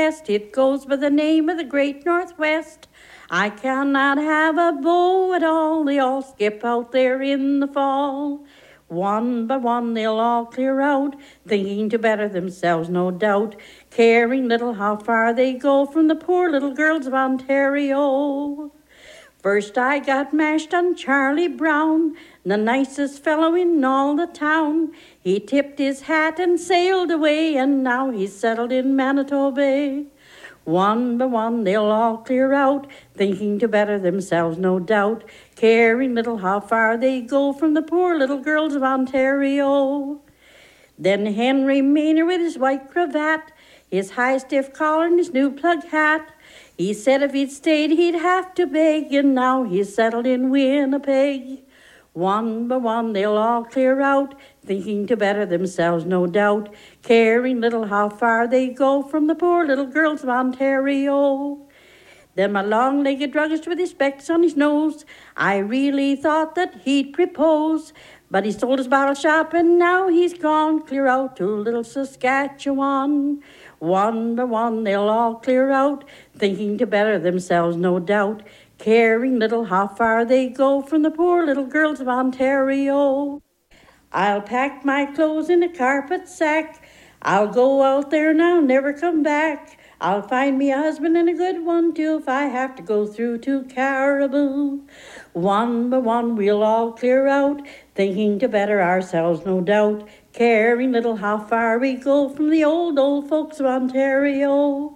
test. It goes by the name of the Great Northwest. I cannot have a beau at all. They all skip out there in the fall. One by one they'll all clear out, thinking to better themselves, no doubt, caring little how far they go from the poor little girls of Ontario. First I got mashed on Charlie Brown, the nicest fellow in all the town. He tipped his hat and sailed away, and now he's settled in Manitoba. One by one they'll all clear out, thinking to better themselves, no doubt, caring little how far they go from the poor little girls of Ontario. Then Henry Maynard with his white cravat, his high stiff collar and his new plug hat. He said if he'd stayed he'd have to beg, and now he's settled in Winnipeg. One by one they'll all clear out, thinking to better themselves, no doubt, caring little how far they go from the poor little girls of Ontario. Then my long-legged druggist with his specs on his nose, I really thought that he'd propose, but he sold his bottle shop and now he's gone clear out to little Saskatchewan. One by one they'll all clear out, thinking to better themselves, no doubt, caring little how far they go from the poor little girls of Ontario. I'll pack my clothes in a carpet sack. I'll go out there and I'll never come back. I'll find me a husband and a good one too if I have to go through to Caribou. One by one we'll all clear out, thinking to better ourselves, no doubt, caring little how far we go from the old folks of Ontario.